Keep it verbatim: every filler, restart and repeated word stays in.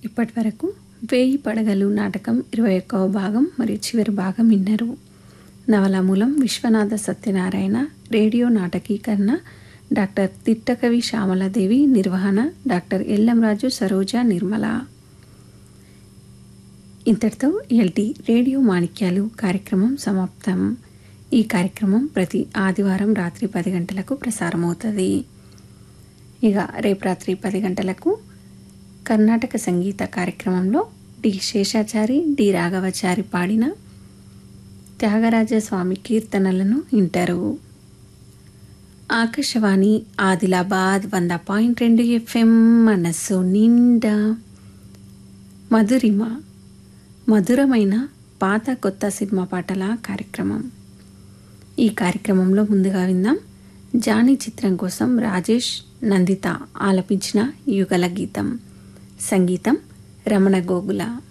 ఇప్పటి వరకు వేయి పడగలు నాటకం ఇరవై ఒక్కవ భాగం మరియు చివరి భాగం విన్నారు. నవలామూలం విశ్వనాథ సత్యనారాయణ, రేడియో నాటకీకరణ డాక్టర్ తిట్టకవి శ్యామలాదేవి, నిర్వహణ డాక్టర్ ఎల్లంరాజు సరోజ నిర్మల. ఇంతటితో ఎల్టీ రేడియో మాణిక్యాలు కార్యక్రమం సమాప్తం. ఈ కార్యక్రమం ప్రతి ఆదివారం రాత్రి పది గంటలకు ప్రసారమవుతుంది. ఇక రేపు రాత్రి పది గంటలకు కర్ణాటక సంగీత కార్యక్రమంలో డి శేషాచారి, డి రాఘవాచారి పాడిన త్యాగరాజస్వామి కీర్తనలను వింటారు. ఆకాశవాణి ఆదిలాబాద్ వంద పాయింట్ రెండు ఎఫ్ఎం మనస్సు నిండా. మధురిమ, మధురమైన పాత కొత్త సినిమా పాటల కార్యక్రమం. ఈ కార్యక్రమంలో ముందుగా విందాం జానీ చిత్రం కోసం రాజేష్, నందిత ఆలపించిన యుగల గీతం. సంగీతం రమణ గోగుల.